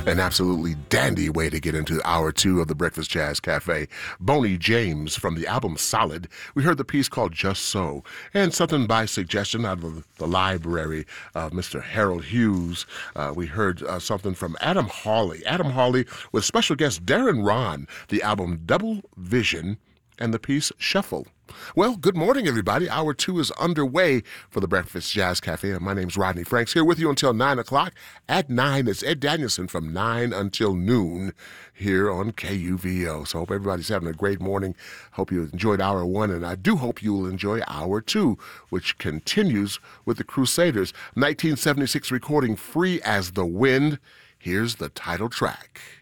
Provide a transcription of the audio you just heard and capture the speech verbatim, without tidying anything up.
An absolutely dandy way to get into hour two of the Breakfast Jazz Cafe. Boney James from the album Solid. We heard the piece called Just So, and something by suggestion out of the library of Mister Harold Hughes. Uh, we heard uh, something from Adam Hawley. Adam Hawley with special guest Darren Ron, the album Double Vision, and the piece Shuffle. Well, good morning, everybody. Hour two is underway for the Breakfast Jazz Cafe. My name's Rodney Franks, here with you until nine o'clock. At nine, it's Ed Danielson from nine until noon here on K U V O. So I hope everybody's having a great morning. Hope you enjoyed hour one, and I do hope you will enjoy hour two, which continues with the Crusaders. nineteen seventy-six recording Free as the Wind. Here's the title track.